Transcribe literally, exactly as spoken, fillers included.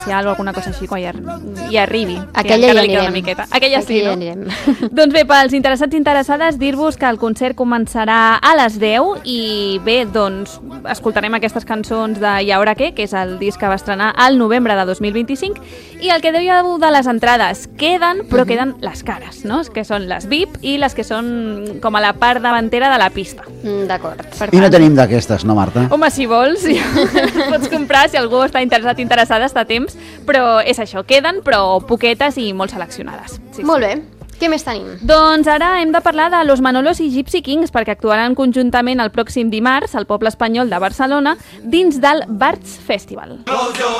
o alguna cosa així quan hi, ar hi arribi. Aquella ja anirem. Una miqueta. Aquella sí, Aquella no? ja anirem. Doncs bé, pels interessats i interessades, dir-vos que el concert començarà a les deu i bé, doncs escoltarem aquestes cançons de I ahora qué, que és el disc que va estrenar al novembre de dos mil vint-i-cinc, i el que dèieu de les entrades, queden, però queden les cares, no? Que són les V I P i les que són com a la part davantera de la pista. Mm, D'acord. I no tenim d'aquestes, no, Marta? Home, si vols, pots comprar, si algú està interessat i interessada, està a temps, però és això, queden, però poquetes i molt seleccionades. Sí, Molt sí. bé. Què més tenim? Doncs ara hem de parlar de Los Manolos i Gypsy Kings perquè actuaran conjuntament el pròxim dimarts al Poble Espanyol de Barcelona dins del Barts Festival.